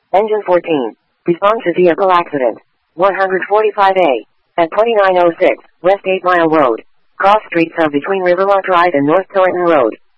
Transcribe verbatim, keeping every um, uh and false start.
Engine fourteen. Respond to vehicle accident. one forty-five A. At twenty-nine oh six, West eight Mile Road. Cross streets of between Riverwalk Drive and North Thornton Road.